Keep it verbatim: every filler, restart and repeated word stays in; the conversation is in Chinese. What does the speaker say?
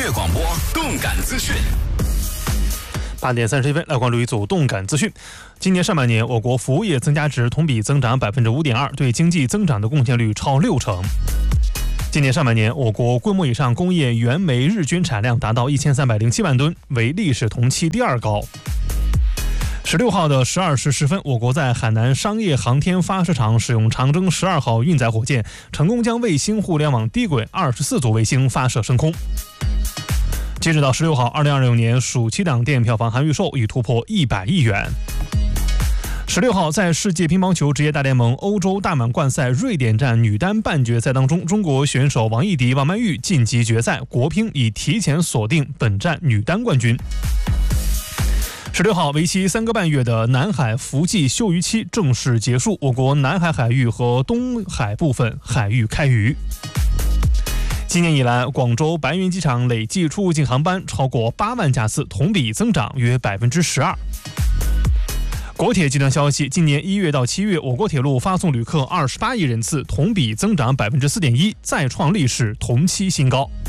乐广播，动感资讯。 八点三十一分，来关注一组动感资讯。今年上半年，我国服务业增加值同比增长百分之五点二，对经济增长的贡献率超六成。今年上半年，我国规模以上工业原煤日均产量达到一千三百零七万吨，为历史同期第二高。十六号的十二时十分，我国在海南商业航天发射场使用长征十二号运载火箭，成功将卫星互联网低轨二十四组卫星发射升空。截止到十六号，二零二六年暑期档电影票房含预售已突破一百亿元。十六号，在世界乒乓球职业大联盟欧洲大满贯赛瑞典站女单半决赛当中，中国选手王艺迪、王曼玉晋级决赛，国乒已提前锁定本站女单冠军。十六号，为期三个半月的南海伏季休渔期正式结束，我国南海海域和东海部分海域开渔。今年以来，广州白云机场累计出入境航班超过八万架次，同比增长约百分之十二。国铁集团消息，今年一月到七月，我国铁路发送旅客二十八亿人次，同比增长百分之四点一，再创历史同期新高。